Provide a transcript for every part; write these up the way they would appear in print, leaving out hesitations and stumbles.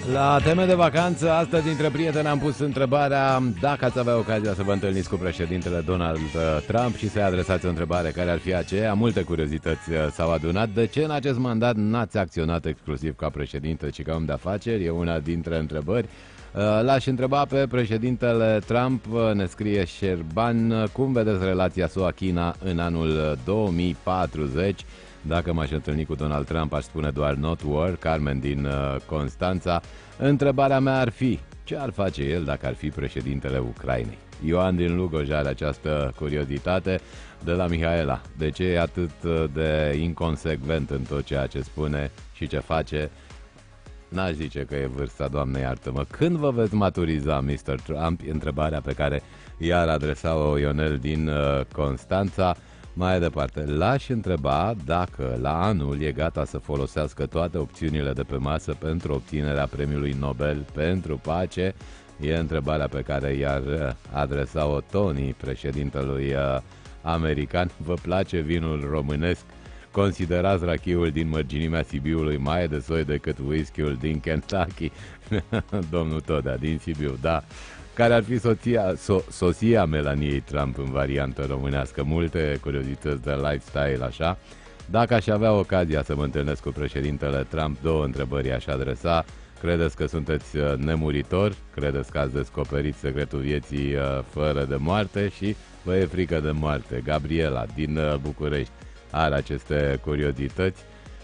La teme de vacanță, astăzi dintre prieteni am pus întrebarea dacă ați avea ocazia să vă întâlniți cu președintele Donald Trump și să-i adresați o întrebare care ar fi aceea. Multe curiozități s-au adunat. De ce în acest mandat n-ați acționat exclusiv ca președinte, ci ca om de afaceri? E una dintre întrebări. L-aș întreba pe președintele Trump, ne scrie Șerban, cum vedeți relația SUA-China în anul 2040? Dacă m-aș întâlni cu Donald Trump, aș spune doar not war. Carmen din Constanța. Întrebarea mea ar fi, ce ar face el dacă ar fi președintele Ucrainei? Ioan din Lugoj are această curiozitate. De la Mihaela, de ce e atât de inconsecvent în tot ceea ce spune și ce face? N-aș zice că e vârsta, Doamne iartă-mă. Când vă veți maturiza, Mr. Trump? Întrebarea pe care i-ar adresa-o Ionel din Constanța. Mai departe, l-aș întreba dacă la anul e gata să folosească toate opțiunile de pe masă pentru obținerea premiului Nobel pentru pace. E întrebarea pe care i-ar adresa-o Tony, președintelui american. Vă place vinul românesc? Considerați rachiul din mărginimea Sibiului mai de soi decât whisky-ul din Kentucky? Domnul Todea din Sibiu, da. Care ar fi soția Melaniei Trump în variantă românească? Multe curiozități de lifestyle, așa. Dacă aș avea ocazia să mă întâlnesc cu președintele Trump, două întrebări aș adresa. Credeți că sunteți nemuritor? Credeți că ați descoperit secretul vieții fără de moarte? Și vă e frică de moarte? Gabriela din București are aceste curiozități.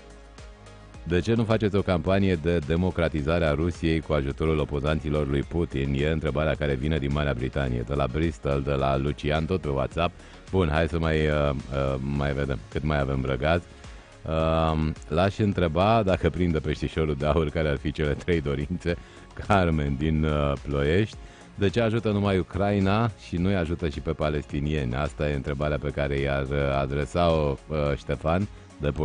De ce nu faceți o campanie de democratizare a Rusiei cu ajutorul opozanților lui Putin? E întrebarea care vine din Marea Britanie, de la Bristol, de la Lucian, tot pe WhatsApp. Bun, hai să mai vedem cât mai avem răgaz. L-aș întreba dacă prinde peștișorul de aur, care ar fi cele trei dorințe. Carmen din Ploiești. De ce ajută numai Ucraina și nu-i ajută și pe palestinieni? Asta e întrebarea pe care i-ar adresa-o Ștefan de